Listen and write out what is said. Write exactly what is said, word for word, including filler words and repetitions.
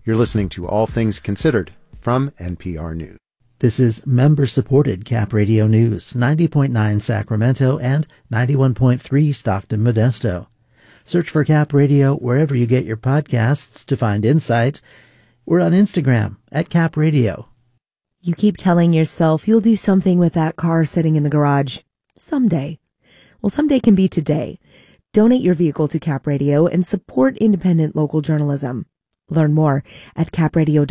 You're listening to All Things Considered from N P R News. This is member-supported Cap Radio News, ninety point nine Sacramento and ninety-one point three Stockton Modesto. Search for Cap Radio wherever you get your podcasts to find insights. We're on Instagram at Cap Radio. You keep telling yourself you'll do something with that car sitting in the garage. Someday. Well, someday can be today. Donate your vehicle to Cap Radio and support independent local journalism. Learn more at cap radio dot com.